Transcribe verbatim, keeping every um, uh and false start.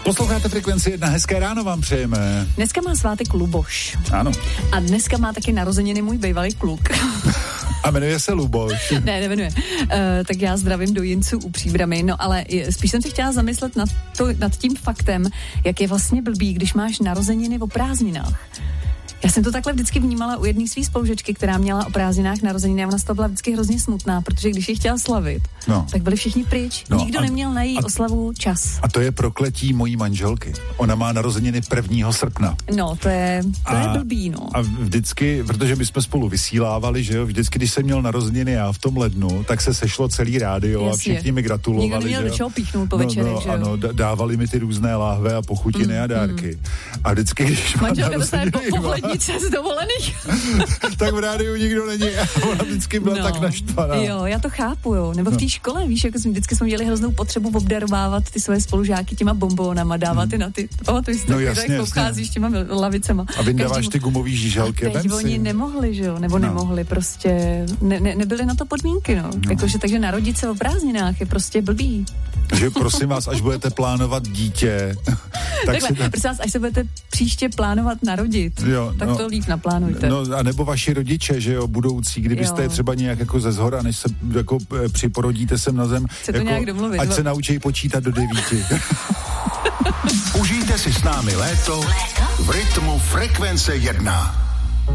Posloucháte Frekvenci jedna, hezké ráno vám přejeme. Dneska má svátek Luboš. Ano. A dneska má taky narozeniny můj bývalý kluk. A jmenuje se Luboš. Ne, nemenuje. Uh, tak já zdravím do Jinců u Příbramy, no ale spíš jsem se chtěla zamyslet nad, to, nad tím faktem, jak je vlastně blbý, když máš narozeniny o prázdninách. Já jsem to takhle vždycky vnímala u jedné svý spolužečky, která měla o prázdninách narozeniny a ona z toho byla vždycky hrozně smutná, protože když ji chtěla slavit, no. tak byli všichni pryč. No, Nikdo a, neměl na její a, oslavu čas. A to je prokletí mojí manželky. Ona má narozeniny prvního srpna. No, to je, to a, je blbý, no. A vždycky, protože my jsme spolu vysílávali, že jo, vždycky, když jsem měl narozeniny já v tom lednu, tak se sešlo celý rádio. Jasně. A všichni mi gratulovali. Nikdo neměl do čeho píchnout po no, večerech, no, že jo. Ano, dávali mi ty různé láhve a pochutiny mm, a dárky. Mm. A vždycky, když manželka dostane po pohlednice z dovolených. Tak v rádiu nikdo není. Ona vždycky byla no. tak naštvaná. Jo, já to chápu, jo. Nebo v té škole, víš, jako jsme, vždycky jsme měli hroznou potřebu obdarovávat ty své spolužáky těma bombónama, dávat je na ty, pamatuješ si, no, jasně, jak obcházíš těma lavicema. A vyndáváš Každý... ty gumový žížalky. A teď oni nemohli, že jo, nebo no. nemohli, prostě ne, ne, nebyly na to podmínky, no. no. Jakože, takže narodit se o prázdninách je prostě blbý. Že prosím vás, až budete plánovat dítě, tak Takhle, si... prosím vás, až se budete příště plánovat narodit, jo, tak no, to líp naplánujte. No, a nebo vaši rodiče, že jo, budoucí, kdybyste je třeba nějak jako ze zhora, než se jako připorodíte sem na zem, se to jako, nějak domluvit, ať no. se naučí počítat do devíti. Užijte si s námi léto, léto? v rytmu Frekvence jedna.